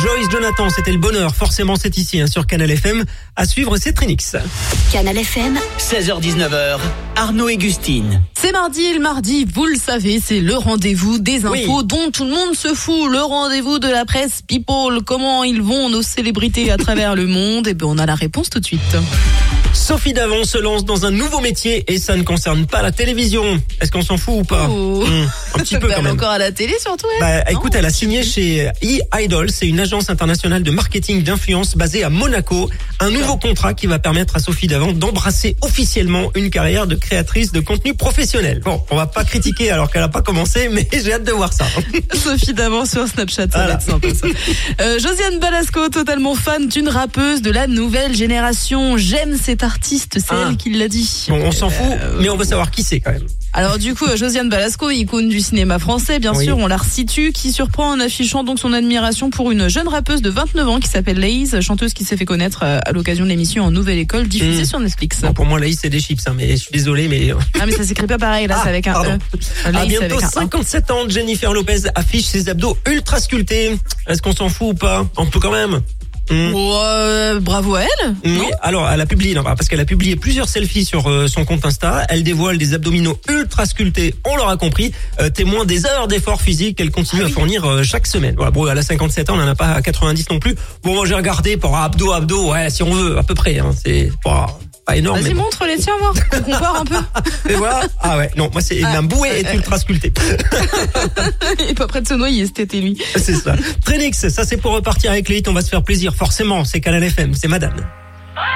Joyce Jonathan, c'était le bonheur. Forcément, c'est ici, sur Canal FM. À suivre, c'est Trinix. Canal FM. 16h-19h, Arnaud et Gustine. C'est mardi, le mardi, vous le savez, c'est le rendez-vous des infos dont tout le monde se fout. Le rendez-vous de la presse people. Comment ils vont, nos célébrités, à travers le monde? On a la réponse tout de suite. Sophie Davant se lance dans un nouveau métier et ça ne concerne pas la télévision. Est-ce qu'on s'en fout ou pas? Un petit peu quand même. Encore à la télé surtout. Écoute, elle a signé chez E-Idol, c'est une agence internationale de marketing d'influence basée à Monaco. Un nouveau contrat qui va permettre à Sophie Davant d'embrasser officiellement une carrière de créatrice de contenu professionnel. Bon, on va pas critiquer alors qu'elle a pas commencé, mais j'ai hâte de voir ça. Sophie Davant sur Snapchat, ça va être sympa ça. Josiane Balasco, totalement fan d'une rappeuse de la nouvelle génération. J'aime cette artiste, c'est elle qui l'a dit. Bon, on s'en fout, mais on veut savoir qui c'est quand même. Alors du coup, Josiane Balasco, icône du cinéma français, bien sûr, on la resitue, qui surprend en affichant donc son admiration pour une jeune rappeuse de 29 ans qui s'appelle Laïs, chanteuse qui s'est fait connaître à l'occasion de l'émission En Nouvelle École, diffusée sur Netflix. Bon, pour moi, Laïs, c'est des chips, mais je suis désolé, mais... Ah, mais ça s'écrit pas pareil, là, c'est avec un E. À bientôt 57 ans, Jennifer Lopez affiche ses abdos ultra sculptés. Est-ce qu'on s'en fout ou pas? On peut quand même. Bravo à elle. Oui, alors elle a publié, parce qu'elle a publié plusieurs selfies sur son compte Insta. Elle dévoile des abdominaux ultra sculptés, on l'aura compris, témoin des heures d'efforts physiques qu'elle continue à fournir chaque semaine. Voilà, bon, elle a 57 ans, on n'en a pas à 90 non plus. Bon, moi j'ai regardé pour abdos, ouais, si on veut, à peu près, c'est pas énorme. Vas-y, montre les tiens, voir. On compare un peu. Et voilà. Ah ouais, non, moi c'est ma bouée est ultra sculptée. Il est pas prêt de se noyer cet été, lui. C'est ça. Trinix, ça c'est pour repartir avec les hits, on va se faire plaisir. Forcément, c'est Canal FM, c'est Madame.